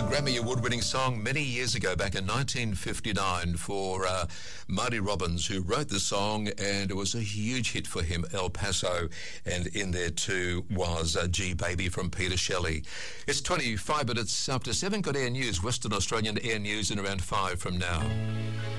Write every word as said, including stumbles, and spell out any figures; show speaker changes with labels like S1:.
S1: Grammy Award-winning song many years ago, back in nineteen fifty-nine, for uh, Marty Robbins, who wrote the song, and it was a huge hit for him, El Paso, and in there too was uh, G Baby from Peter Shelley. It's twenty-five minutes after seven. Got Air News, Western Australian Air News, in around five from now.